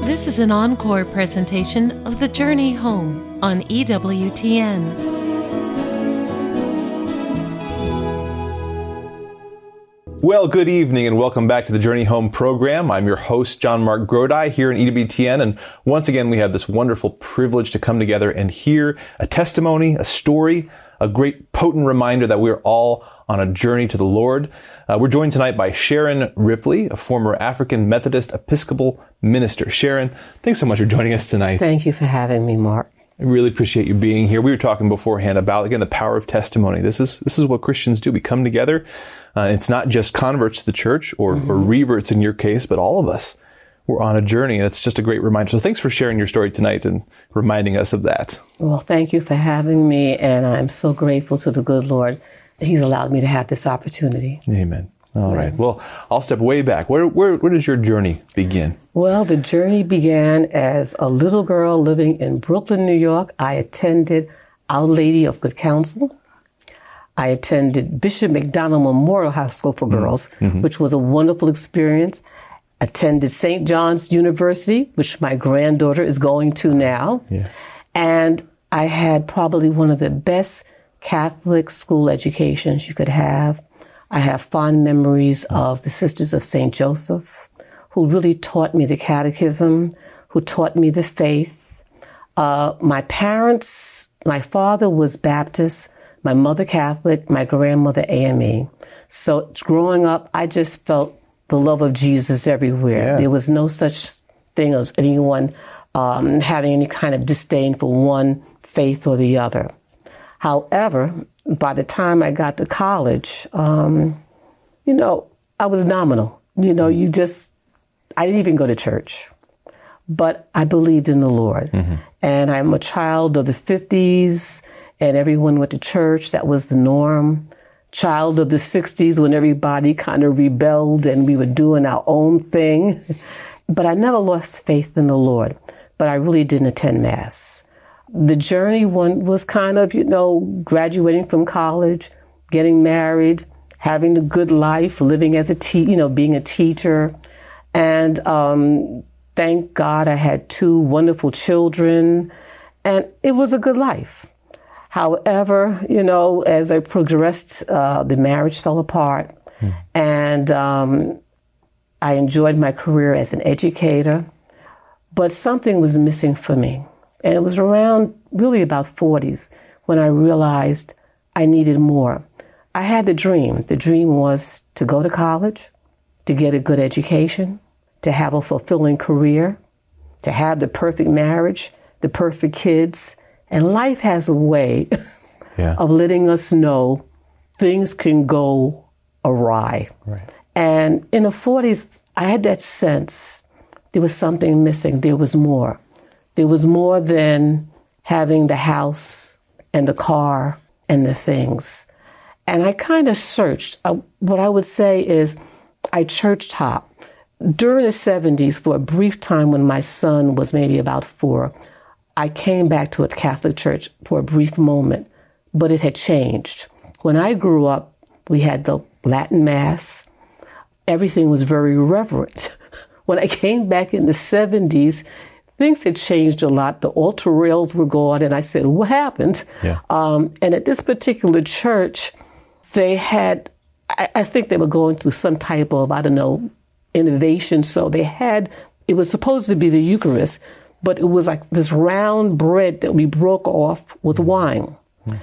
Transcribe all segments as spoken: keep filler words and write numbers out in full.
This is an encore presentation of The Journey Home on E W T N. Well, good evening and welcome back to the Journey Home program. I'm your host, John Mark Grodi, here in E W T N. And once again, we have this wonderful privilege to come together and hear a testimony, a story, a great potent reminder that we're all on a journey to the Lord. Uh, we're joined tonight by Sharon Ripley, a former African Methodist Episcopal minister. Sharon, thanks so much for joining us tonight. Thank you for having me, Mark. I really appreciate you being here. We were talking beforehand about, again, the power of testimony. This is this is what Christians do. We come together. Uh, it's not just converts to the church or, mm-hmm. or reverts in your case, but all of us. We're on a journey, and it's just a great reminder. So thanks for sharing your story tonight and reminding us of that. Well, thank you for having me, and I'm so grateful to the good Lord that He's allowed me to have this opportunity. Amen. All right. Well, I'll step way back. Where, where, where does your journey begin? Well, the journey began as a little girl living in Brooklyn, New York. I attended Our Lady of Good Counsel. I attended Bishop McDonald Memorial High School for Girls, mm-hmm. which was a wonderful experience. Attended Saint John's University, which my granddaughter is going to now. Yeah. And I had probably one of the best Catholic school educations you could have. I have fond memories of the Sisters of Saint Joseph, who really taught me the catechism, who taught me the faith. Uh, my parents, my father was Baptist, my mother Catholic, my grandmother A M E. So growing up, I just felt the love of Jesus everywhere. Yeah. There was no such thing as anyone um, having any kind of disdain for one faith or the other. However, by the time I got to college, um, you know, I was nominal. You know, you just, I didn't even go to church, but I believed in the Lord. Mm-hmm. And I'm a child of the fifties, and everyone went to church. That was the norm. Child of the sixties, when everybody kind of rebelled and we were doing our own thing. But I never lost faith in the Lord. But I really didn't attend Mass. The journey one was kind of, you know, graduating from college, getting married, having a good life, living as a te- you know, being a teacher. And um, thank God I had two wonderful children. And it was a good life. However, you know, as I progressed, uh, the marriage fell apart, mm. and um, I enjoyed my career as an educator, but something was missing for me. And it was around really about forties when I realized I needed more. I had the dream. The dream was to go to college, to get a good education, to have a fulfilling career, to have the perfect marriage, the perfect kids. And life has a way yeah. of letting us know things can go awry. Right. And in the forties, I had that sense there was something missing. There was more. There was more than having the house and the car and the things. And I kind of searched. Uh, what I would say is I church hopped. During the seventies, for a brief time when my son was maybe about four, I came back to a Catholic church for a brief moment, but it had changed. When I grew up, we had the Latin Mass. Everything was very reverent. When I came back in the seventies, things had changed a lot. The altar rails were gone, and I said, what happened? Yeah. Um, and at this particular church, they had, I, I think they were going through some type of, I don't know, innovation. So they had, it was supposed to be the Eucharist, but it was like this round bread that we broke off with wine. Mm.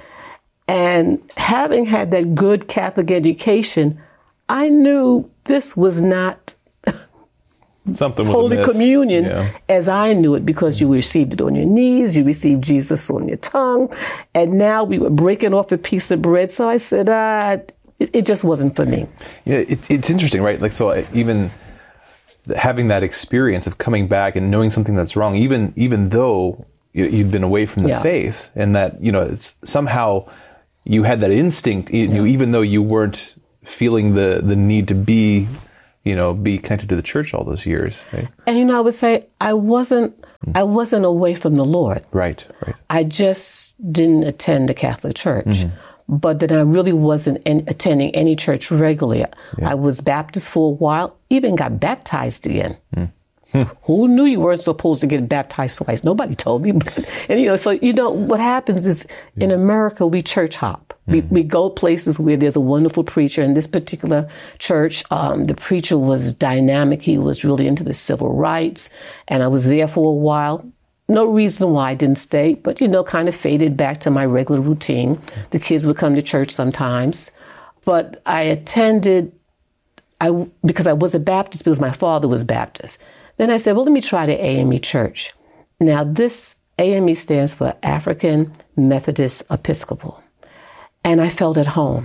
And having had that good Catholic education, I knew this was not something was Holy amiss. Communion yeah. as I knew it, because you received it on your knees, you received Jesus on your tongue, and now we were breaking off a piece of bread. So I said, ah, it, it just wasn't for me. Yeah, it, it's interesting, right? Like, so I, even having that experience of coming back and knowing something that's wrong, even even though you, you'd been away from the yeah. faith, and that, you know, it's somehow you had that instinct, you yeah. know, even though you weren't feeling the, the need to be, you know, be connected to the church all those years, right? And, you know, I would say I wasn't, mm. I wasn't away from the Lord. Right, right. I just didn't attend the Catholic church. Mm-hmm. But then I really wasn't in, attending any church regularly. Yeah. I was Baptist for a while, even got baptized again. Mm. Who knew you weren't supposed to get baptized twice? Nobody told me. And, you know, so, you know, what happens is in America, we church hop. We, we go places where there's a wonderful preacher. In this particular church, um, the preacher was dynamic. He was really into the civil rights. And I was there for a while. No reason why I didn't stay, but, you know, kind of faded back to my regular routine. The kids would come to church sometimes. But I attended, I, because I was a Baptist, because my father was Baptist. Then I said, well, let me try the A M E Church. Now, this A M E stands for African Methodist Episcopal. And I felt at home.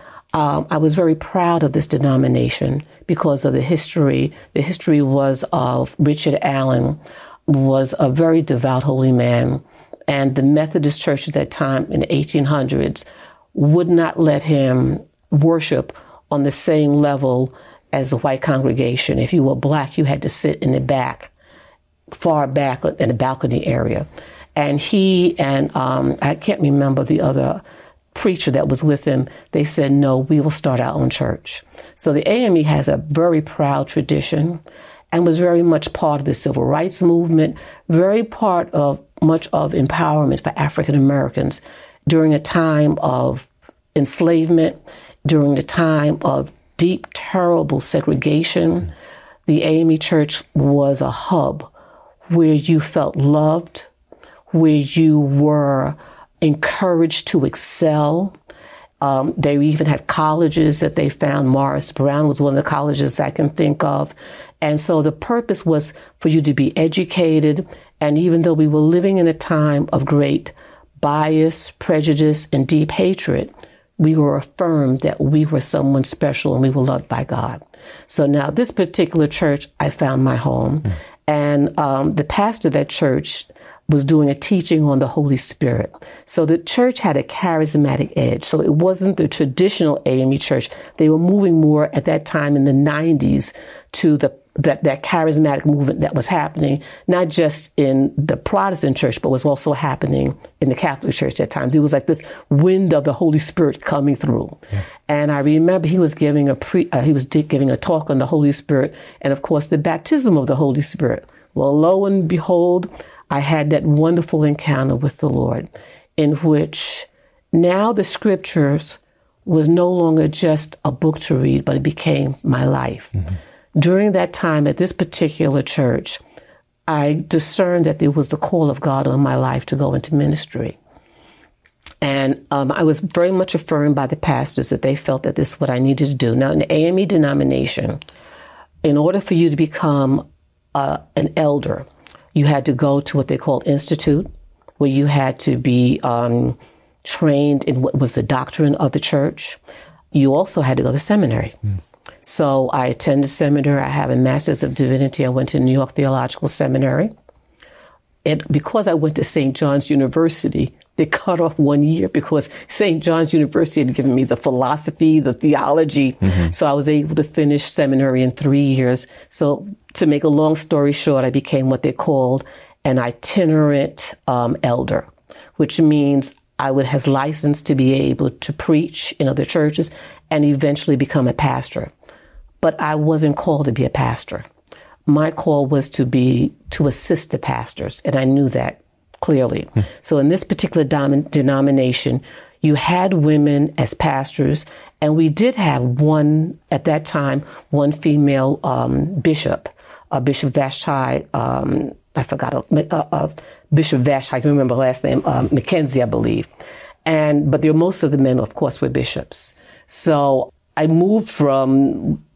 Um, I was very proud of this denomination because of the history. The history was of Richard Allen, was a very devout holy man. And the Methodist Church at that time in the eighteen hundreds would not let him worship on the same level as a white congregation. If you were black, you had to sit in the back, far back in the balcony area. And he and um, I can't remember the other preacher that was with him. They said, no, we will start our own church. So the A M E has a very proud tradition and was very much part of the civil rights movement, very part of much of empowerment for African Americans during a time of enslavement, during the time of deep, terrible segregation. The A M E Church was a hub where you felt loved, where you were encouraged to excel. Um, they even had colleges that they found. Morris Brown was one of the colleges I can think of. And so the purpose was for you to be educated. And even though we were living in a time of great bias, prejudice, and deep hatred, we were affirmed that we were someone special and we were loved by God. So now this particular church, I found my home. Mm. And um, the pastor of that church was doing a teaching on the Holy Spirit. So the church had a charismatic edge. So it wasn't the traditional A M E church. They were moving more at that time in the nineties to the that, that charismatic movement that was happening, not just in the Protestant church, but was also happening in the Catholic church at that time. There was like this wind of the Holy Spirit coming through. Yeah. And I remember he was giving a pre, uh, he was giving a talk on the Holy Spirit and, of course, the baptism of the Holy Spirit. Well, lo and behold, I had that wonderful encounter with the Lord in which now the scriptures was no longer just a book to read, but it became my life. Mm-hmm. During that time at this particular church, I discerned that there was the call of God on my life to go into ministry. And um, I was very much affirmed by the pastors that they felt that this is what I needed to do. Now, in the A M E denomination, in order for you to become uh, an elder, you had to go to what they called institute, where you had to be um, trained in what was the doctrine of the church. You also had to go to seminary. Mm. So I attended seminary. I have a master's of divinity. I went to New York Theological Seminary. And because I went to Saint John's University, they cut off one year because Saint John's University had given me the philosophy, the theology. Mm-hmm. So I was able to finish seminary in three years. So to make a long story short, I became what they called an itinerant um, elder, which means I would have license to be able to preach in other churches and eventually become a pastor. But I wasn't called to be a pastor. My call was to be, to assist the pastors, and I knew that clearly. Hmm. So in this particular dom- denomination, you had women as pastors, and we did have one, at that time, one female um, bishop, uh, Bishop Vashti, um, I forgot, uh, uh, Bishop Vashti, I can remember her last name, um, Mackenzie, I believe. And, but there, most of the men, of course, were bishops. So I moved from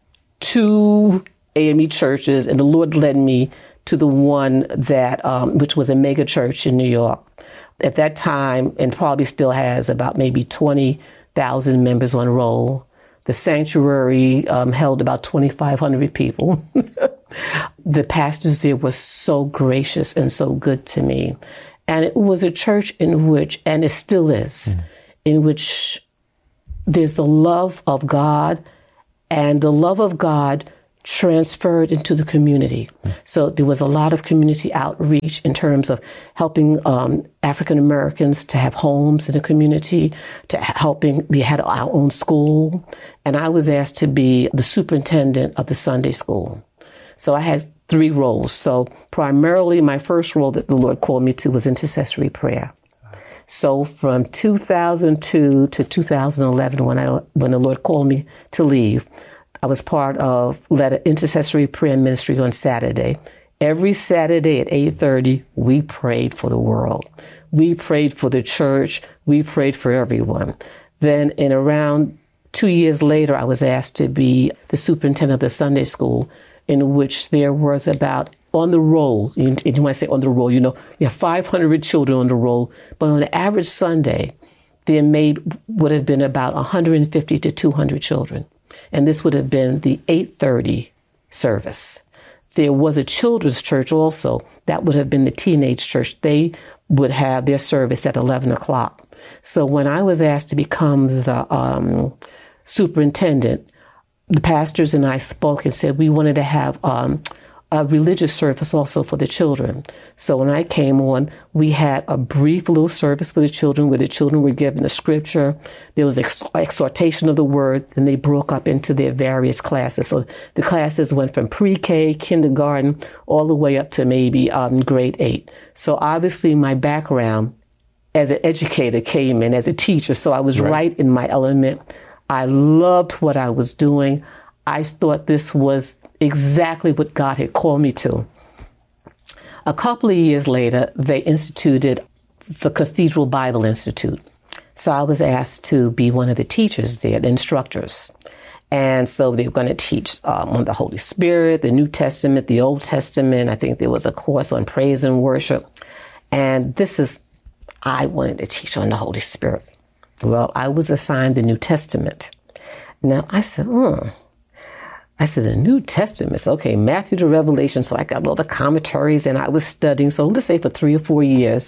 two A M E churches, and the Lord led me to the one that, um, which was a mega church in New York. At that time, and probably still has about maybe twenty thousand members on roll. The sanctuary um, held about twenty-five hundred people. The pastors there were so gracious and so good to me. And it was a church in which, and it still is, mm. in which there's the love of God, and the love of God transferred into the community. Mm. So there was a lot of community outreach in terms of helping um, African Americans to have homes in the community, to helping, we had our own school, and I was asked to be the superintendent of the Sunday school. So I had three roles. So primarily my first role that the Lord called me to was intercessory prayer. So from two thousand two to two thousand eleven, when I when the Lord called me to leave, I was part of led an intercessory prayer ministry on Saturday. Every Saturday at eight thirty, we prayed for the world. We prayed for the church. We prayed for everyone. Then in around two years later, I was asked to be the superintendent of the Sunday school, in which there was about, on the roll, you, you might say on the roll, you know, you have five hundred children on the roll, but on an average Sunday, there may would have been about one hundred fifty to two hundred children. And this would have been the eight thirty service. There was a children's church also. That would have been the teenage church. They would have their service at eleven o'clock. So when I was asked to become the um, superintendent, the pastors and I spoke and said we wanted to have um, a religious service also for the children. So when I came on, we had a brief little service for the children where the children were given the scripture. There was ex- exhortation of the word, and they broke up into their various classes. So the classes went from pre-K, kindergarten, all the way up to maybe um, grade eight. So obviously my background as an educator came in as a teacher. So I was right, right in my element. I loved what I was doing. I thought this was exactly what God had called me to. A couple of years later, they instituted the Cathedral Bible Institute. So I was asked to be one of the teachers there, the instructors. And so they were going to teach um, on the Holy Spirit, the New Testament, the Old Testament. I think there was a course on praise and worship. And this is, I wanted to teach on the Holy Spirit. Well, I was assigned the New Testament. Now I said, hmm. I said, the New Testament, okay, Matthew to Revelation. So I got all the commentaries and I was studying. So let's say for three or four years,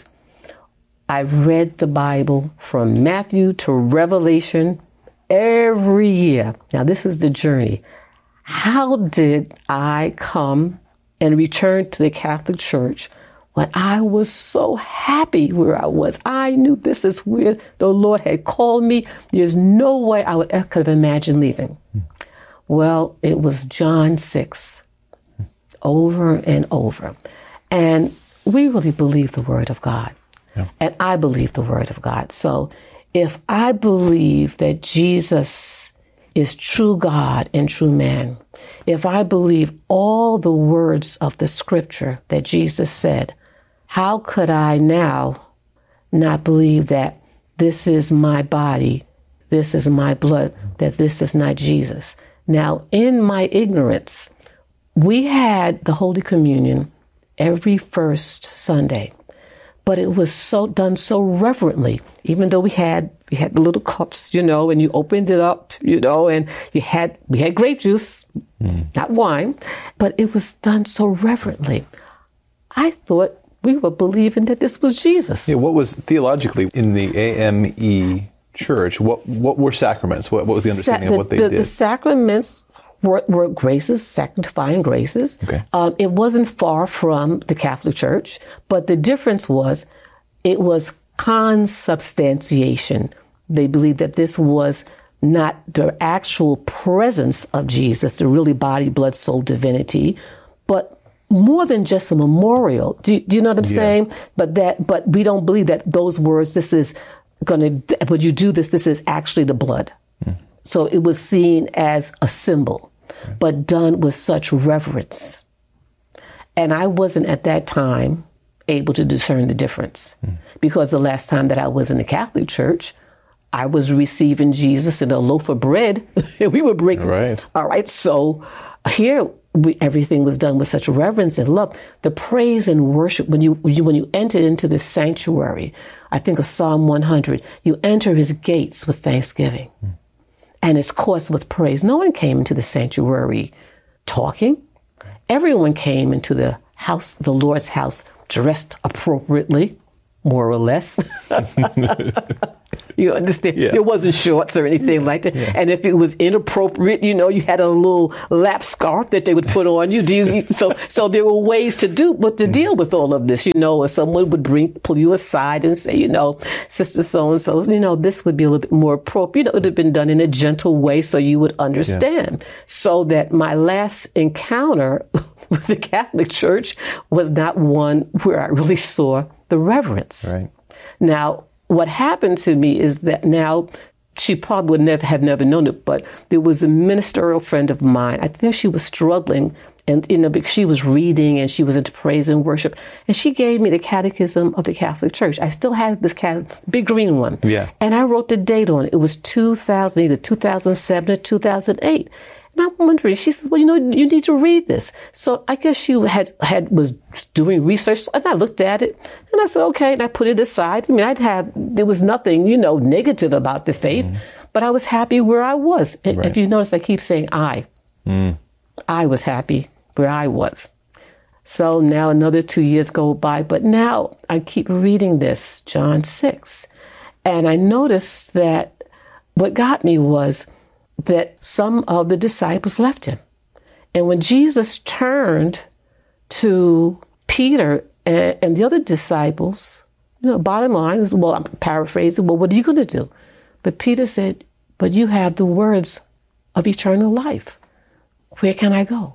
I read the Bible from Matthew to Revelation every year. Now this is the journey. How did I come and return to the Catholic Church when I was so happy where I was? I knew this is where the Lord had called me. There's no way I would ever have imagined leaving. Well, it was John six, over and over. And we really believe the Word of God. Yeah. And I believe the Word of God. So if I believe that Jesus is true God and true man, if I believe all the words of the Scripture that Jesus said, how could I now not believe that this is my body, this is my blood, that this is not Jesus? Now, in my ignorance, we had the Holy Communion every first Sunday, but it was so done so reverently, even though we had we had the little cups, you know, and you opened it up, you know, and you had we had grape juice, mm. not wine, but it was done so reverently. I thought we were believing that this was Jesus. Yeah, what was theologically in the A M E Church? What what were sacraments? What, what was the understanding Sa- the, of what they the, did? The sacraments were, were graces, sanctifying graces. Okay. Um, it wasn't far from the Catholic Church, but the difference was it was consubstantiation. They believed that this was not the actual presence of Jesus, the really body, blood, soul, divinity, but more than just a memorial. Do, do you know what I'm yeah. saying? But that, but we don't believe that those words, this is going to, when you do this, this is actually the blood. Mm. So it was seen as a symbol, okay. but done with such reverence. And I wasn't at that time able to discern the difference mm. because the last time that I was in the Catholic Church, I was receiving Jesus in a loaf of bread. We were breaking. Right. All right. So here, we, everything was done with such reverence and love. The praise and worship, when you, when you when you entered into the sanctuary, I think of Psalm one hundred, you enter his gates with thanksgiving mm. and his courts with praise. No one came into the sanctuary talking. Everyone came into the house, the Lord's house, dressed appropriately, more or less. You understand? Yeah. It wasn't shorts or anything like that. Yeah. And if it was inappropriate, you know, you had a little lap scarf that they would put on you. Do you? So, so there were ways to do, but to deal with all of this, you know, or someone would bring, pull you aside and say, you know, Sister so-and-so, you know, this would be a little bit more appropriate. It would have been done in a gentle way so you would understand. Yeah. So that my last encounter with the Catholic Church was not one where I really saw the reverence. Right. Now, what happened to me is that now, she probably would never have never known it, but there was a ministerial friend of mine. I think she was struggling, and you know, because she was reading and she was into praise and worship, and she gave me the Catechism of the Catholic Church. I still had this cat, big green one, yeah, and I wrote the date on it. It was two thousand, either two thousand seven or two thousand eight. And I'm wondering, she says, well, you know, you need to read this. So I guess she had, had, was doing research, and I looked at it, and I said, okay, and I put it aside. I mean, I'd have, there was nothing, you know, negative about the faith, mm. but I was happy where I was. And right. If you notice, I keep saying I. Mm. I was happy where I was. So now another two years go by, but now I keep reading this, John six, and I noticed that what got me was that some of the disciples left him. And when Jesus turned to Peter and, and the other disciples, you know, bottom line is, well, I'm paraphrasing, well, what are you going to do? But Peter said, but you have the words of eternal life. Where can I go?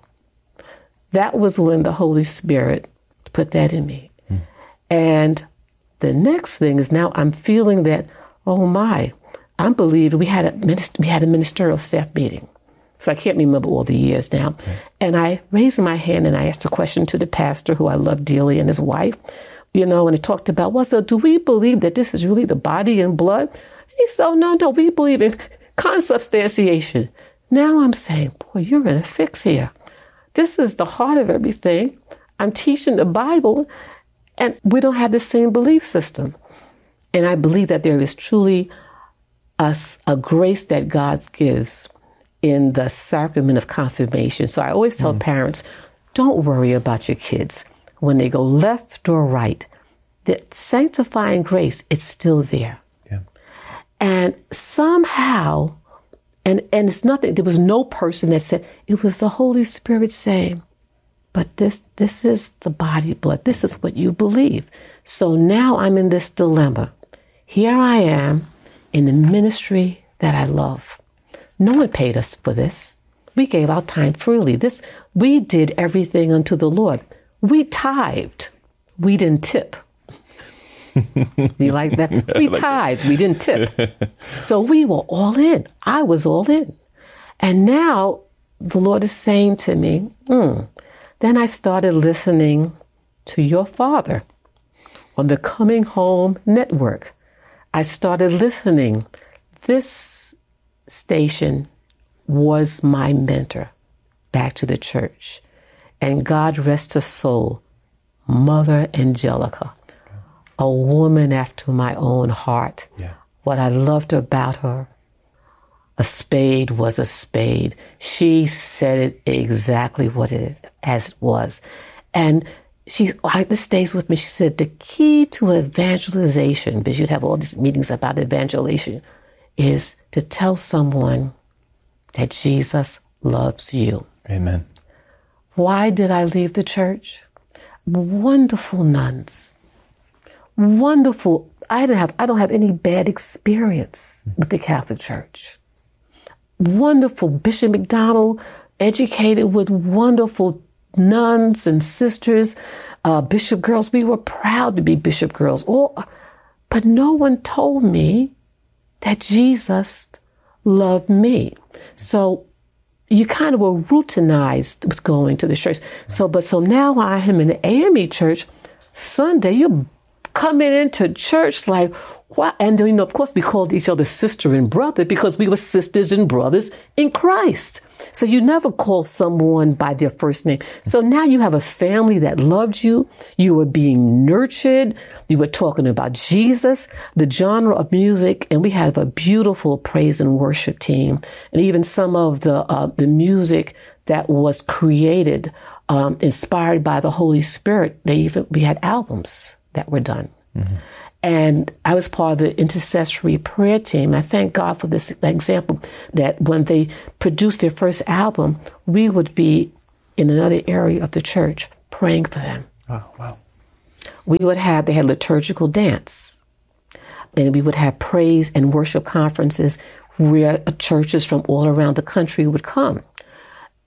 That was when the Holy Spirit put that in me. Mm. And the next thing is now I'm feeling that, oh my, I believe we had a minist- we had a ministerial staff meeting. So I can't remember all the years now. Okay. And I raised my hand and I asked a question to the pastor, who I love dearly, and his wife, you know, and he talked about, well, so do we believe that this is really the body and blood? He said, oh, no, no, we believe in consubstantiation. Now I'm saying, boy, you're in a fix here. This is the heart of everything. I'm teaching the Bible, and we don't have the same belief system. And I believe that there is truly a, a grace that God gives in the sacrament of confirmation. So I always tell mm. parents, don't worry about your kids. When they go left or right, the sanctifying grace is still there. Yeah. And somehow, and, and it's nothing, there was no person that said, it was the Holy Spirit saying, but this, this is the body blood. This is what you believe. So now I'm in this dilemma. Here I am in the ministry that I love. No one paid us for this. We gave our time freely. This, we did everything unto the Lord. We tithed. We didn't tip. You like that? We tithed. We didn't tip. So we were all in. I was all in. And now the Lord is saying to me, mm. Then I started listening to your father on the Coming Home Network. I started listening. This station was my mentor back to the church. And God rest her soul, Mother Angelica, a woman after my own heart. Yeah. What I loved about her, a spade was a spade. She said it exactly what it is, as it was. And she, this stays with me. She said, the key to evangelization, because you'd have all these meetings about evangelization, is to tell someone that Jesus loves you. Amen. Why did I leave the church? Wonderful nuns. Wonderful. I don't have, I don't have any bad experience with the Catholic Church. Wonderful. Bishop McDonald, educated with wonderful nuns and sisters, uh, bishop girls. We were proud to be bishop girls. All, but no one told me that Jesus loved me. So you kind of were routinized with going to the church. So, but so now I am in the A M E church. Sunday, you're coming into church like, what? And you know, of course, we called each other sister and brother because we were sisters and brothers in Christ. So you never call someone by their first name. So now you have a family that loved you. You were being nurtured. You were talking about Jesus, the genre of music, and we have a beautiful praise and worship team. And even some of the uh, the music that was created, um, inspired by the Holy Spirit. They even we had albums that were done. Mm-hmm. And I was part of the intercessory prayer team. I thank God for this example that when they produced their first album, we would be in another area of the church praying for them. Oh, wow. We would have, they had liturgical dance, and we would have praise and worship conferences where churches from all around the country would come.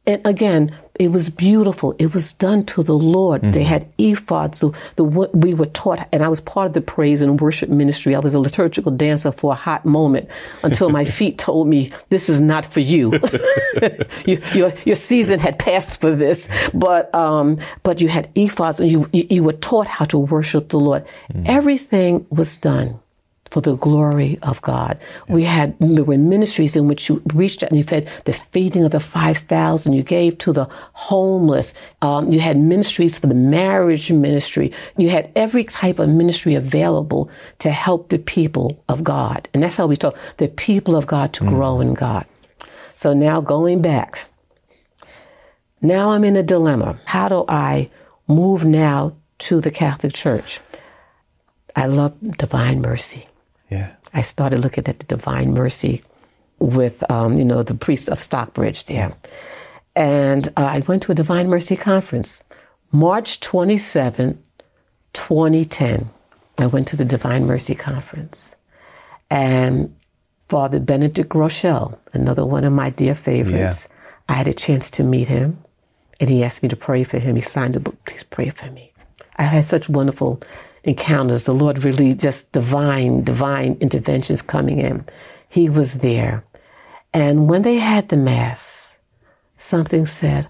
And again, it was beautiful. It was done to the Lord. Mm-hmm. They had ephods. So the we were taught, and I was part of the praise and worship ministry. I was a liturgical dancer for a hot moment until my feet told me, this is not for you. you your, your season had passed for this. But um, but you had ephods, and you, you, you were taught how to worship the Lord. Mm-hmm. Everything was done for the glory of God. Yeah. We had there were ministries in which you reached out and you fed the feeding of the five thousand. You gave to the homeless. Um, you had ministries for the marriage ministry. You had every type of ministry available to help the people of God. And that's how we taught the people of God to mm. grow in God. So now going back, now I'm in a dilemma. How do I move now to the Catholic Church? I love Divine Mercy. Yeah. I started looking at the Divine Mercy with, um, you know, the priest of Stockbridge there. And uh, I went to a Divine Mercy conference, March twenty-seventh, twenty ten. I went to the Divine Mercy conference. And Father Benedict Rochelle, another one of my dear favorites, yeah. I had a chance to meet him. And he asked me to pray for him. He signed a book, please pray for me. I had such wonderful encounters, the Lord really just divine, divine interventions coming in. He was there. And when they had the Mass, something said,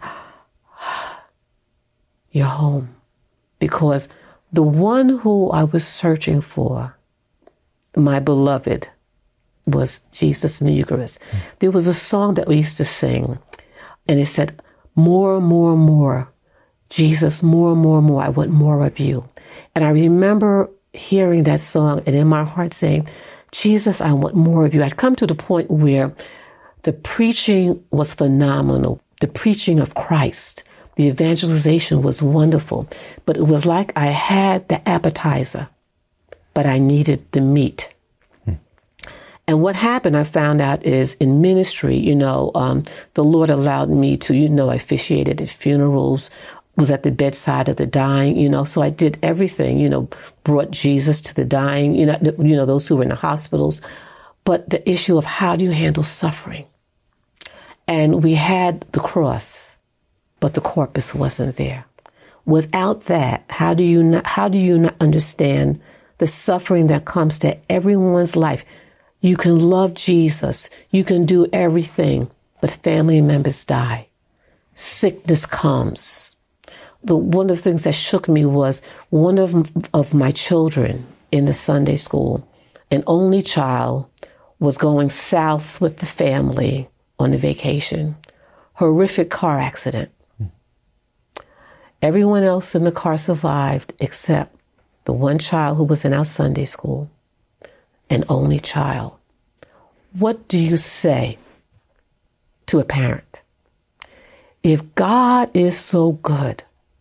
you're home. Because the one who I was searching for, my beloved, was Jesus in the Eucharist. Mm. There was a song that we used to sing, and it said, more, more, more. Jesus, more, more, more. I want more of you. And I remember hearing that song and in my heart saying, Jesus, I want more of you. I'd come to the point where the preaching was phenomenal. The preaching of Christ, the evangelization was wonderful. But it was like I had the appetizer, but I needed the meat. Hmm. And what happened, I found out, is in ministry, you know, um, the Lord allowed me to, you know, officiated at funerals, was at the bedside of the dying, you know, so I did everything, you know, brought Jesus to the dying, you know, you know, those who were in the hospitals. But the issue of how do you handle suffering? And we had the cross, but the corpus wasn't there. Without that, how do you not, how do you not understand the suffering that comes to everyone's life? You can love Jesus, you can do everything, but family members die. Sickness comes. The, one of the things that shook me was one of, of my children in the Sunday school, an only child, was going south with the family on a vacation. Horrific car accident. Hmm. Everyone else in the car survived except the one child who was in our Sunday school, an only child. What do you say to a parent? If God is so good,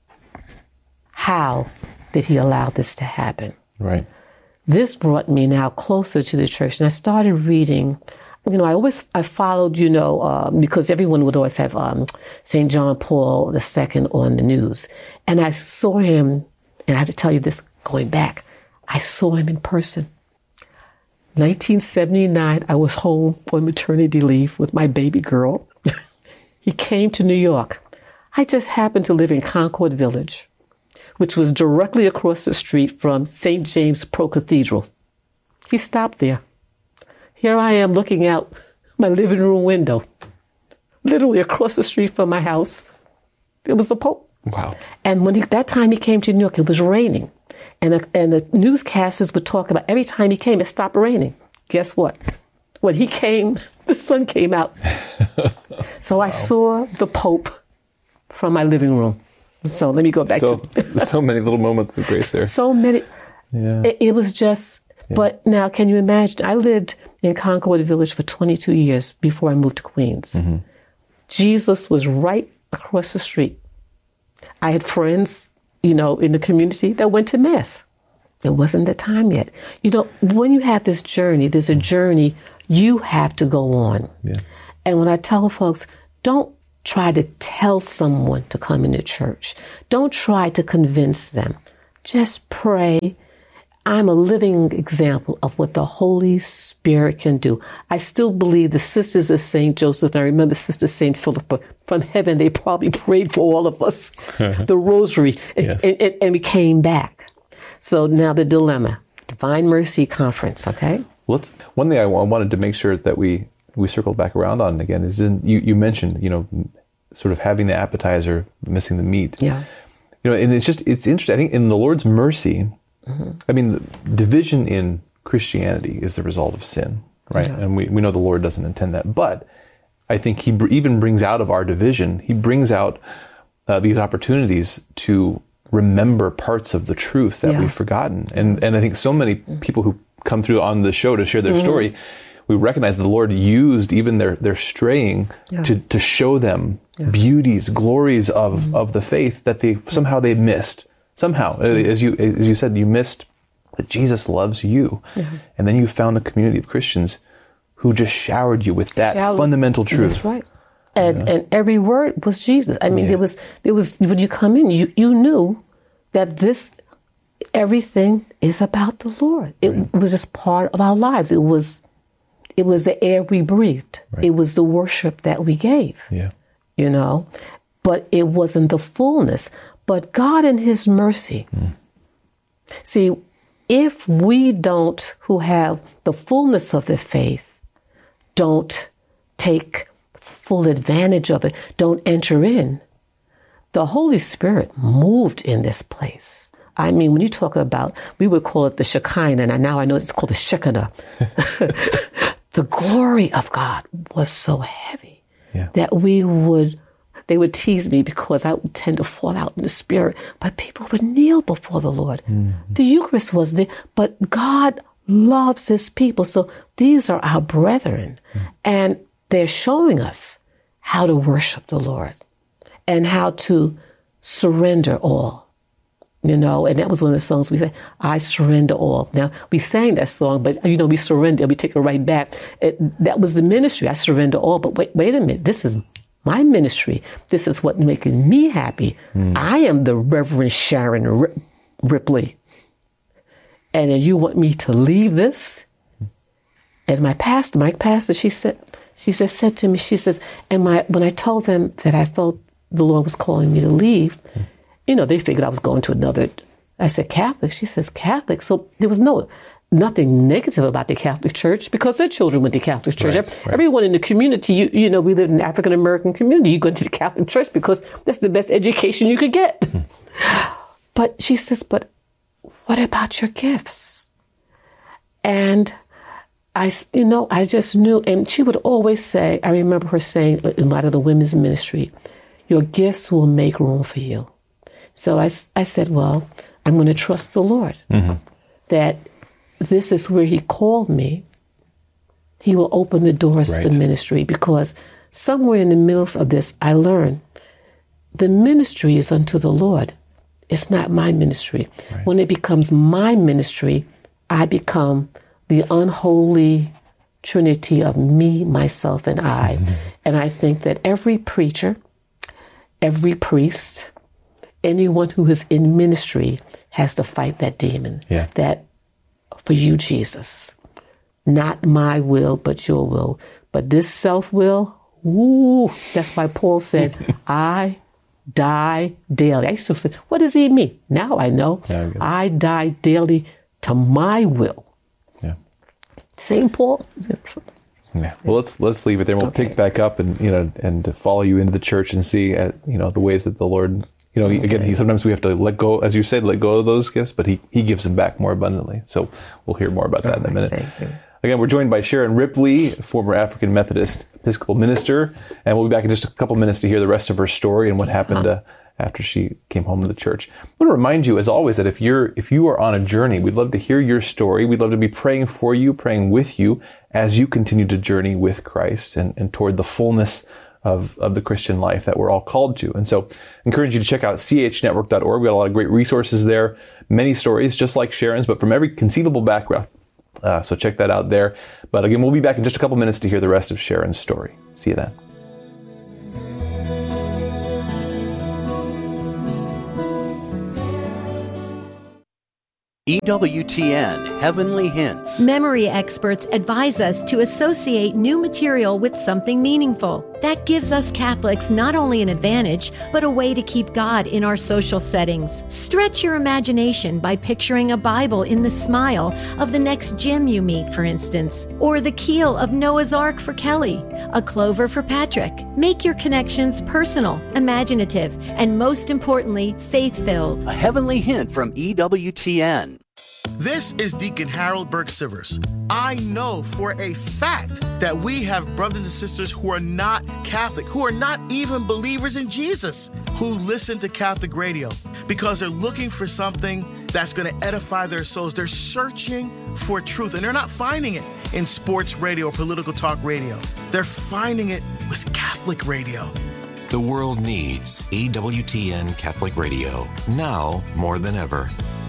how did he allow this to happen? Right. This brought me now closer to the church. And I started reading, you know, I always, I followed, you know, uh, because everyone would always have um, Saint John Paul the Second on the news. And I saw him, and I have to tell you this going back, I saw him in person. nineteen seventy-nine, I was home on maternity leave with my baby girl. He came to New York. I just happened to live in Concord Village, which was directly across the street from Saint James Pro Cathedral. He stopped there. Here I am looking out my living room window, literally across the street from my house. There was the Pope. Wow. And when he, that time he came to New York, it was raining. And the, and the newscasters would talk about every time he came, it stopped raining. Guess what? When he came, the sun came out. So I wow. saw the Pope from my living room. So let me go back so, to... so many little moments of grace there. So many. Yeah. It, it was just... Yeah. But now, can you imagine? I lived in Concord Village for twenty-two years before I moved to Queens. Mm-hmm. Jesus was right across the street. I had friends, you know, in the community that went to Mass. It wasn't the time yet. You know, when you have this journey, there's a journey you have to go on. Yeah. And when I tell folks, don't try to tell someone to come into church. Don't try to convince them. Just pray. I'm a living example of what the Holy Spirit can do. I still believe the sisters of Saint Joseph, and I remember Sister Saint Philippa from heaven, they probably prayed for all of us, the rosary, and, Yes. and, and, and we came back. So now the dilemma, Divine Mercy Conference, okay? Let's, one thing I wa- wanted to make sure that we, we circled back around on again is in, you, you mentioned, you know, sort of having the appetizer, missing the meat. Yeah. You know, and it's just, it's interesting. I think in the Lord's mercy, mm-hmm. I mean, the division in Christianity is the result of sin, right? Yeah. And we, we know the Lord doesn't intend that. But I think he br- even brings out of our division, he brings out uh, these opportunities to remember parts of the truth that Yeah. we've forgotten. And and I think so many people who come through on the show to share their mm-hmm. story, we recognize the Lord used even their, their straying yeah. to, to show them yeah. beauties, glories of, mm-hmm. of the faith that they somehow they missed. Somehow, mm-hmm. as you as you said, you missed that Jesus loves you. Mm-hmm. And then you found a community of Christians who just showered you with that Shower. fundamental truth. That's right. And yeah. and every word was Jesus. I mean, yeah. there was there was when you come in, you, you knew that this everything is about the Lord. It right. was just part of our lives. It was it was the air we breathed. Right. It was the worship that we gave. Yeah. You know, but it wasn't the fullness. But God in his mercy. Mm. See, if we don't, who have the fullness of the faith, don't take full advantage of it, don't enter in, the Holy Spirit moved in this place. I mean, when you talk about, we would call it the Shekinah, and now I know it's called the Shekinah. The glory of God was so heavy yeah. that we would, they would tease me because I would tend to fall out in the spirit, but people would kneel before the Lord. Mm-hmm. The Eucharist was there, but God loves his people. So these are our brethren, mm-hmm. and they're showing us how to worship the Lord and how to surrender all. You know, and that was one of the songs we said, I surrender all. Now, we sang that song, but, you know, we surrender, we take it right back. It, that was the ministry, I surrender all. But wait, wait a minute, this is my ministry. This is what making me happy. Mm. I am the Reverend Sharon Rip- Ripley. And then you want me to leave this? And my pastor, my pastor, she said, she just said to me, she says, and my, when I told them that I felt the Lord was calling me to leave, mm. you know, they figured I was going to another, I said, Catholic? She says, Catholic. So there was no, nothing negative about the Catholic Church because their children went to Catholic Church. Right, right. Everyone in the community, you, you know, we live in an African-American community. You go to the Catholic Church because that's the best education you could get. Mm. But she says, but what about your gifts? And I, you know, I just knew, and she would always say, I remember her saying in light of the women's ministry, your gifts will make room for you. So I, I said, well, I'm going to trust the Lord mm-hmm. that this is where he called me. He will open the doors right. for ministry, because somewhere in the middle of this, I learned the ministry is unto the Lord. It's not my ministry. Right. When it becomes my ministry, I become the unholy trinity of me, myself, and I. Mm-hmm. And I think that every preacher, every priest, anyone who is in ministry has to fight that demon. Yeah. That for you, Jesus, not my will, but your will. But this self-will, woo, that's why Paul said, I die daily. I used to say, what does he mean? Now I know. Yeah, I die daily to my will. Yeah. Saint Paul. Yeah. Well, let's let's leave it there. We'll okay. pick back up and you know and follow you into the church and see uh, you know the ways that the Lord. You know, okay. again, he, sometimes we have to let go, as you said, let go of those gifts, but he, he gives them back more abundantly. So we'll hear more about that right, in a minute. Thank you. Again, we're joined by Sharon Ripley, former African Methodist Episcopal minister, and we'll be back in just a couple minutes to hear the rest of her story and what happened uh, after she came home to the church. I want to remind you, as always, that if you're if you are on a journey, we'd love to hear your story. We'd love to be praying for you, praying with you as you continue to journey with Christ and, and toward the fullness Of, of the Christian life that we're all called to. And so I encourage you to check out c h network dot org. We've got a lot of great resources there, many stories just like Sharon's, but from every conceivable background. Uh, so check that out there. But again, we'll be back in just a couple minutes to hear the rest of Sharon's story. See you then. E W T N Heavenly Hints. Memory experts advise us to associate new material with something meaningful. That gives us Catholics not only an advantage, but a way to keep God in our social settings. Stretch your imagination by picturing a Bible in the smile of the next Jim you meet, for instance, or the keel of Noah's Ark for Kelly, a clover for Patrick. Make your connections personal, imaginative, and most importantly, faith-filled. A heavenly hint from E W T N. This is Deacon Harold Burke-Sivers. I know for a fact that we have brothers and sisters who are not Catholic, who are not even believers in Jesus, who listen to Catholic radio because they're looking for something that's going to edify their souls. They're searching for truth, and they're not finding it in sports radio or political talk radio. They're finding it with Catholic radio. The world needs E W T N Catholic Radio, now more than ever.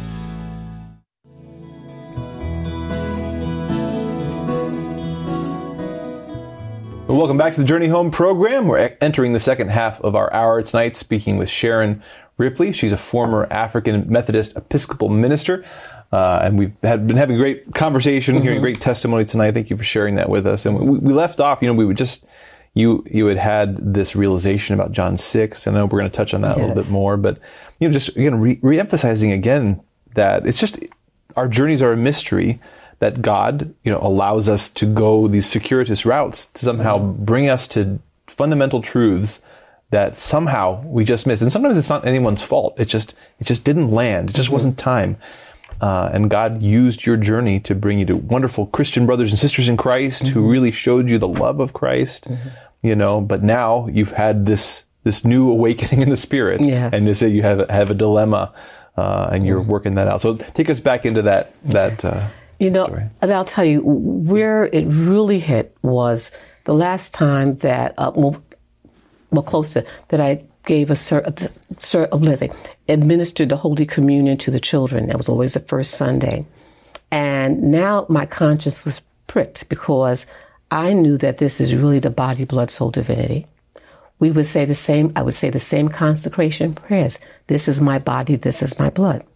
Welcome back to the Journey Home program. We're entering the second half of our hour tonight, speaking with Sharon Ripley. She's a former African Methodist Episcopal minister, uh, and we've had, been having a great conversation, mm-hmm. hearing great testimony tonight. Thank you for sharing that with us. And we, we left off, you know, we would just, you you had had this realization about John six, and I know we're going to touch on that yes. a little bit more, but, you know, just, again, re- re-emphasizing again that it's just, our journeys are a mystery, that God, you know, allows us to go these circuitous routes to somehow bring us to fundamental truths that somehow we just missed. And sometimes it's not anyone's fault. It just, it just didn't land. It just mm-hmm. wasn't time. Uh, and God used your journey to bring you to wonderful Christian brothers and sisters in Christ mm-hmm. who really showed you the love of Christ, mm-hmm. you know, but now you've had this, this new awakening in the spirit. Yeah. And you say you have, have a dilemma, uh, and you're mm-hmm. working that out. So take us back into that, that, uh, You know, Sorry. and I'll tell you, where it really hit was the last time that, uh, well, well, close to, that I gave a cert, cert of living, administered the Holy Communion to the children. That was always the first Sunday. And now my conscience was pricked because I knew that this is really the body, blood, soul, divinity. We would say the same, I would say the same consecration prayers. This is my body, this is my blood.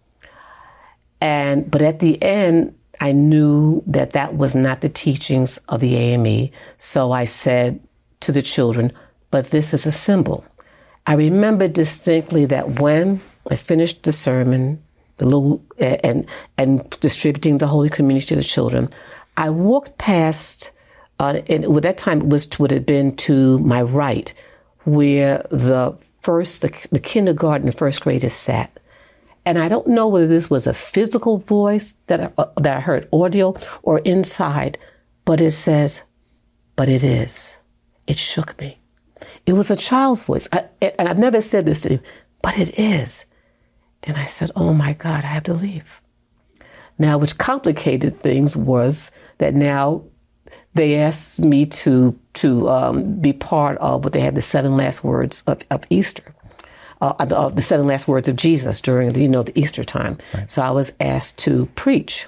And, but at the end, I knew that that was not the teachings of the A M E. So I said to the children, but this is a symbol. I remember distinctly that when I finished the sermon, the little, and, and distributing the Holy Communion to the children, I walked past, uh, and with that time it was, would have been to my right, where the first, the, the kindergarten and first graders sat. And I don't know whether this was a physical voice that I, uh, that I heard audio or inside, but it says, but it is. It shook me. It was a child's voice. I, and I've never said this to him, but it is. And I said, oh my God, I have to leave. Now, which complicated things was that now they asked me to, to um, be part of what they had the seven last words of, of Easter. Uh, uh, the seven last words of Jesus during the, you know, the Easter time. Right. So I was asked to preach.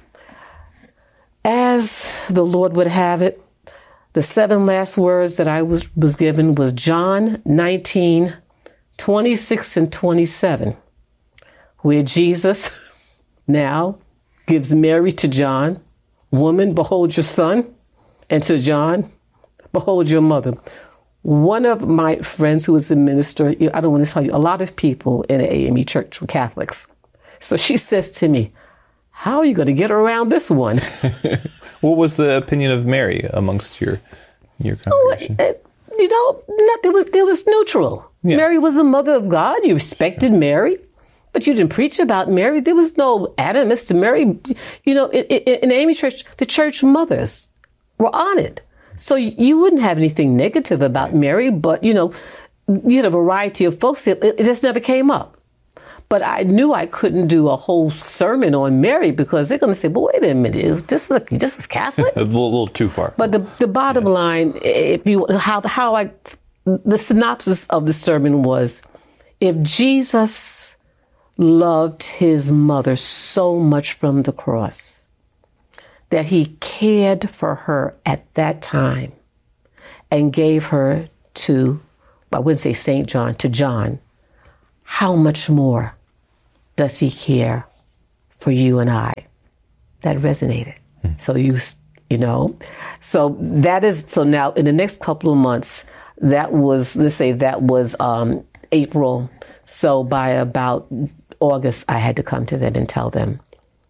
As the Lord would have it, the seven last words that I was, was given was John nineteen, twenty-six and twenty-seven, where Jesus now gives Mary to John, woman, behold your son, and to John, behold your mother. One of my friends who was a minister, I don't want to tell you, a lot of people in the A M E church were Catholics. So she says to me, how are you going to get around this one? What was the opinion of Mary amongst your your congregation? Oh, it, you know, not, it was, it was neutral. Yeah. Mary was the mother of God. You respected sure. Mary, but you didn't preach about Mary. There was no animus to Mary. You know, in, in, in the A M E church, the church mothers were honored. So you wouldn't have anything negative about Mary, but, you know, you had a variety of folks. It, it just never came up. But I knew I couldn't do a whole sermon on Mary because they're going to say, well, wait a minute, this is, this is Catholic? a little, little too far. But the, the bottom yeah. line, if you how how I, the synopsis of the sermon was, if Jesus loved his mother so much from the cross, that he cared for her at that time and gave her to, I wouldn't say Saint John, to John, how much more does he care for you and I. That resonated. Hmm. So you, you know, so that is, so now in the next couple of months, that was, let's say that was um, April. So by about August, I had to come to them and tell them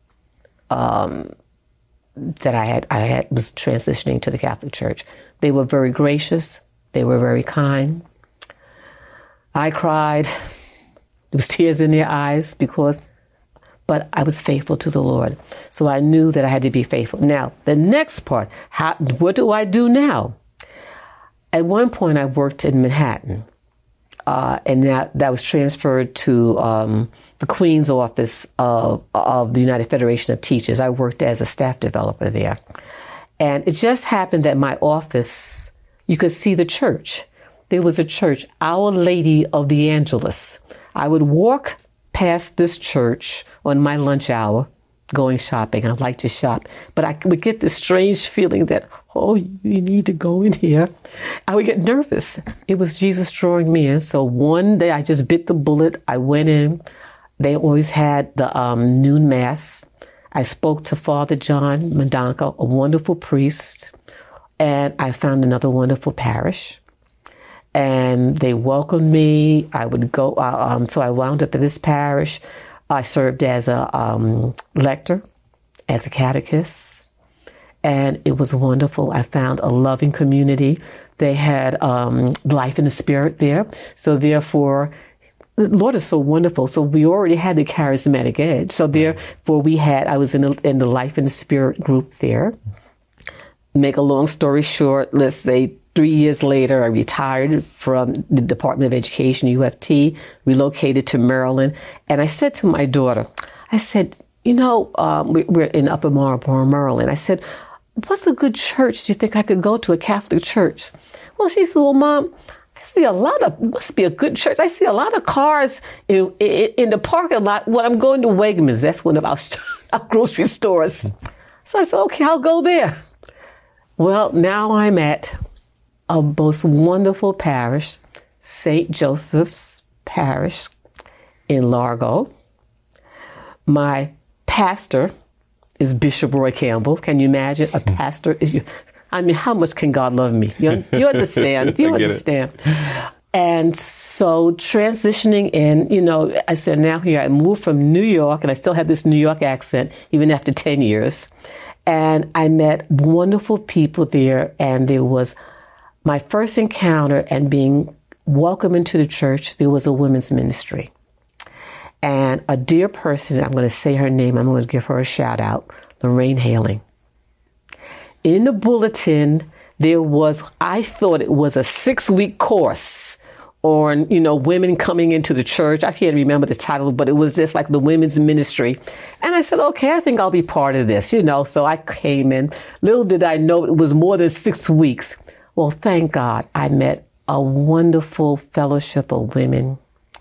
um, that I had, I had was transitioning to the Catholic Church. They were very gracious. They were very kind. I cried. There was tears in their eyes because, but I was faithful to the Lord. So I knew that I had to be faithful. Now, the next part, how, what do I do now? At one point, I worked in Manhattan, uh, and that, that was transferred to um, the Queen's office of, of the United Federation of Teachers. I worked as a staff developer there. And it just happened that my office, you could see the church. There was a church, Our Lady of the Angelus. I would walk past this church on my lunch hour, going shopping. I like to shop, but I would get this strange feeling that, oh, you need to go in here. I would get nervous. It was Jesus drawing me in. So one day I just bit the bullet. I went in. They always had the um, noon mass. I spoke to Father John Madanka, a wonderful priest, and I found another wonderful parish. And they welcomed me. I would go, uh, um, so I wound up in this parish. I served as a um, lector, as a catechist, and it was wonderful. I found a loving community. They had um, life in the spirit there. So therefore, the Lord is so wonderful. So we already had the charismatic edge. So therefore, we had, I was in the, in the life in the spirit group there. Make a long story short, let's say three years later, I retired from the Department of Education, U F T, relocated to Maryland. And I said to my daughter, I said, you know, um, we, we're in Upper Marlboro, Maryland. I said, what's a good church do you think I could go to, a Catholic church? Well, she said, well, Mom, I see a lot of, must be a good church. I see a lot of cars in, in, in the parking lot when I'm going to Wegmans. That's one of our, our grocery stores. So I said, okay, I'll go there. Well, now I'm at a most wonderful parish, Saint Joseph's Parish in Largo. My pastor is Bishop Roy Campbell. Can you imagine? A pastor is you. I mean, how much can God love me? You, you understand? You understand? It. And so transitioning in, you know, I said, now here I moved from New York, and I still have this New York accent, even after ten years. And I met wonderful people there, and there was my first encounter and being welcomed into the church. There was a women's ministry. And a dear person, I'm going to say her name, I'm going to give her a shout out, Lorraine Haling. In the bulletin, there was, I thought it was a six-week course on, you know, women coming into the church. I can't remember the title, but it was just like the women's ministry. And I said, okay, I think I'll be part of this, you know. So I came in. Little did I know it was more than six weeks. Well, thank God I met a wonderful fellowship of women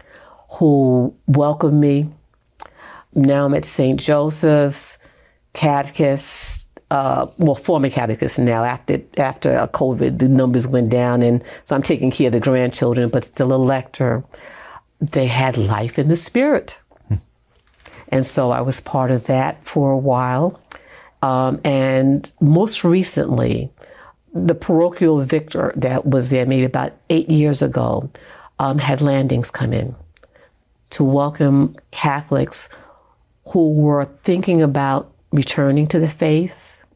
who welcomed me. Now I'm at Saint Joseph's, catechist, uh, well, former catechist now. After after COVID, the numbers went down, and so I'm taking care of the grandchildren, but still a lector. They had life in the spirit. Hmm. And so I was part of that for a while. Um, and most recently, the parochial victor that was there maybe about eight years ago um, had landings come in to welcome Catholics who were thinking about returning to the faith,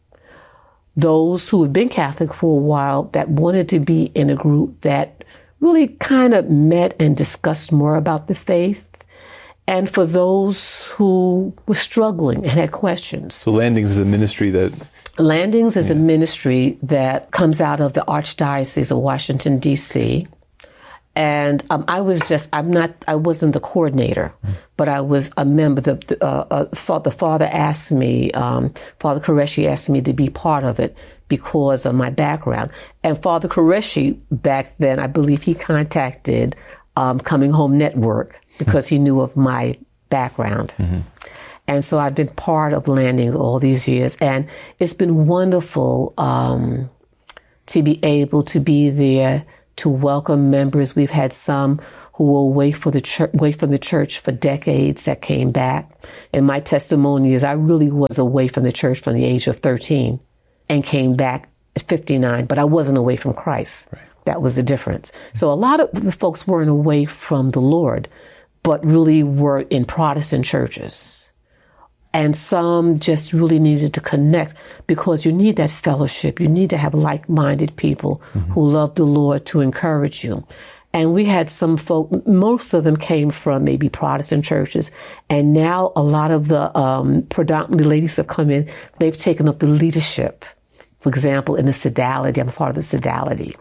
those who have been Catholic for a while that wanted to be in a group that really kind of met and discussed more about the faith, and for those who were struggling and had questions. So Landings is a ministry that... Landings is yeah. a ministry that comes out of the Archdiocese of Washington, D C And um, I was just, I'm not, I wasn't the coordinator, mm. but I was a member. The, the, uh, uh, the father asked me, um, Father Qureshi asked me to be part of it because of my background. And Father Qureshi, back then, I believe he contacted um, Coming Home Network because he knew of my background. Mm-hmm. And so I've been part of Landings all these years, and it's been wonderful um, to be able to be there to welcome members. We've had some who were away for the church, away from the church for decades that came back. And my testimony is I really was away from the church from the age of thirteen and came back at fifty-nine, but I wasn't away from Christ. Right. That was the difference. So a lot of the folks weren't away from the Lord, but really were in Protestant churches. And some just really needed to connect because you need that fellowship. You need to have like-minded people mm-hmm. who love the Lord to encourage you. And we had some folk, most of them came from maybe Protestant churches. And now a lot of the um, predominantly ladies have come in. They've taken up the leadership. For example, in the Sodality, I'm a part of the Sodality.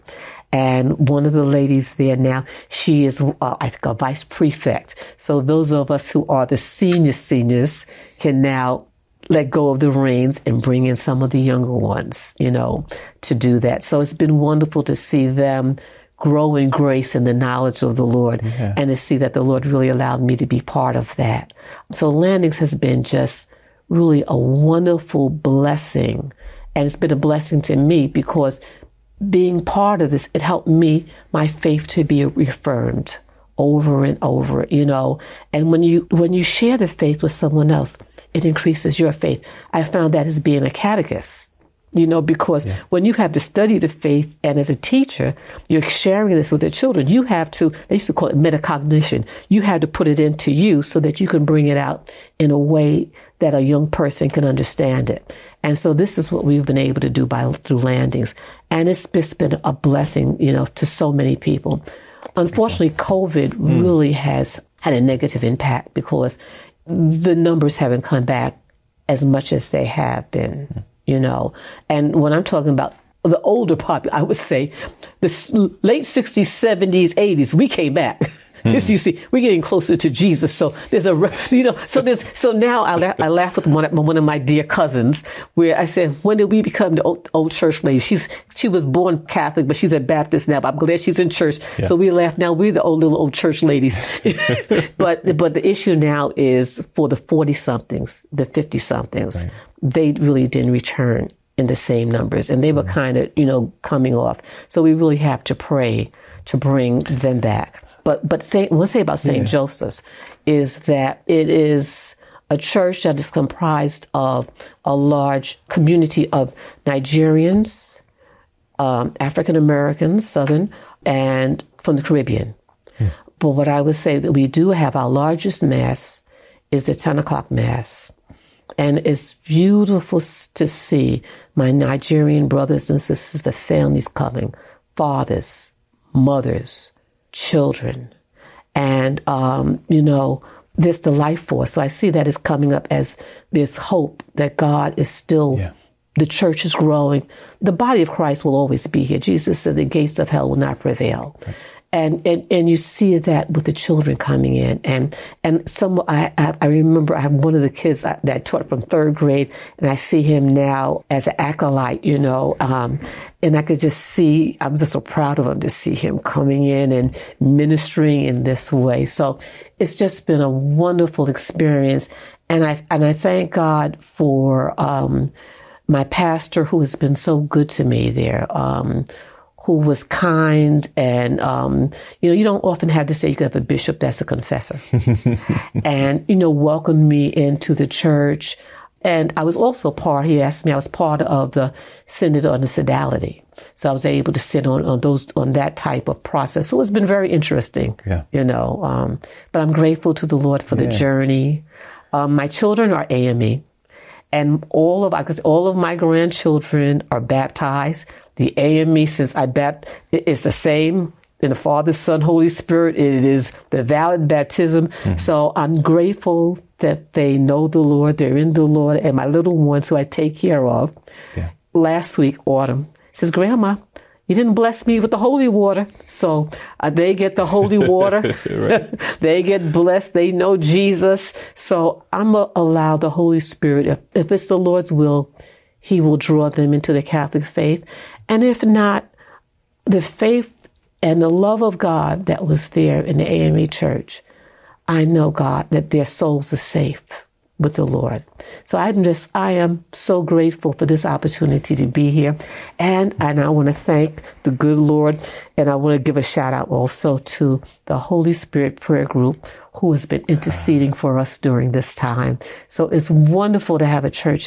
And one of the ladies there now, she is, uh, I think, a vice prefect. So those of us who are the senior seniors can now let go of the reins and bring in some of the younger ones, you know, to do that. So it's been wonderful to see them grow in grace and the knowledge of the Lord, yeah. and to see that the Lord really allowed me to be part of that. So Landings has been just really a wonderful blessing. And it's been a blessing to me because being part of this, it helped me, my faith to be reaffirmed over and over, you know. And when you when you share the faith with someone else, it increases your faith. I found that as being a catechist, you know, because yeah. when you have to study the faith and as a teacher, you're sharing this with the children, you have to, they used to call it metacognition. You have to put it into you so that you can bring it out in a way that a young person can understand it. And so this is what we've been able to do by through Landings. And it's just been a blessing, you know, to so many people. Unfortunately, COVID mm. really has had a negative impact because the numbers haven't come back as much as they have been, mm. you know. And when I'm talking about the older population, I would say the late sixties, seventies, eighties, we came back. Mm. You see, we're getting closer to Jesus. So there's a, you know, so there's, so now I, la- I laugh with one of, one of my dear cousins where I said, when did we become the old, old church lady? She's, she was born Catholic, but she's a Baptist now, but I'm glad she's in church. Yeah. So we laugh now. We're the old little old church ladies. but, but the issue now is for the forty somethings, the fifty somethings, right. They really didn't return in the same numbers and they were mm. kind of, you know, coming off. So we really have to pray to bring them back. But but Saint, we'll say about Saint Yeah. Joseph's is that it is a church that is comprised of a large community of Nigerians, um, African Americans, Southern, and from the Caribbean. Hmm. But what I would say that we do have our largest mass is the ten o'clock mass. And it's beautiful to see my Nigerian brothers and sisters, the families coming, fathers, mothers, children, and, um, you know, there's the life force. So I see that as coming up as this hope that God is still, yeah. the church is growing. The body of Christ will always be here. Jesus said the gates of hell will not prevail. Okay. And, and, and you see that with the children coming in. And, and some, I, I remember I have one of the kids that I taught from third grade, and I see him now as an acolyte, you know, um, and I could just see, I'm just so proud of him to see him coming in and ministering in this way. So it's just been a wonderful experience. And I, and I thank God for, um, my pastor who has been so good to me there, um, who was kind and, um, you know, you don't often have to say you could have a bishop that's a confessor. And, you know, welcomed me into the church. And I was also part, he asked me, I was part of the Synod on the Sodality. So I was able to sit on, on those, on that type of process. So it's been very interesting, yeah. you know, um, but I'm grateful to the Lord for yeah. the journey. Um, my children are A M E, and all of, because all of my grandchildren are baptized. The A M E, since I bet it's the same in the Father, Son, Holy Spirit. It is the valid baptism. Mm-hmm. So I'm grateful that they know the Lord, they're in the Lord, and my little ones who I take care of. Yeah. Last week, Autumn says, Grandma, you didn't bless me with the holy water. So uh, they get the holy water. They get blessed. They know Jesus. So I'm going to allow the Holy Spirit, if, if it's the Lord's will, He will draw them into the Catholic faith. And if not, the faith and the love of God that was there in the A M E church, I know, God, that their souls are safe with the Lord. So I'm just, I am so grateful for this opportunity to be here. And, and I want to thank the good Lord. And I want to give a shout out also to the Holy Spirit Prayer Group, who has been interceding for us during this time. So it's wonderful to have a church